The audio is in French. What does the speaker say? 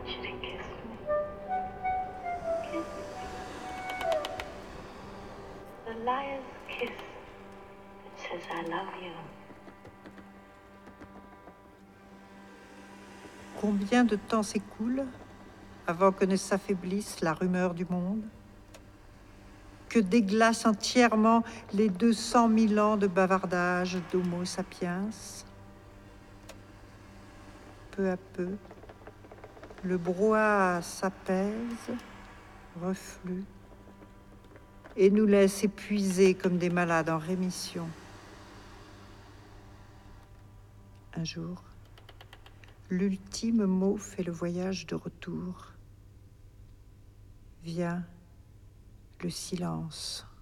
you to kiss me. Kiss me. The liar's kiss that says I love you. Combien de temps s'écoule avant que ne s'affaiblisse la rumeur du monde, que déglace entièrement les 200 000 ans de bavardage d'Homo sapiens? Peu à peu, le brouhaha s'apaise, reflue, et nous laisse épuisés comme des malades en rémission. Un jour, l'ultime mot fait le voyage de retour. Vient le silence.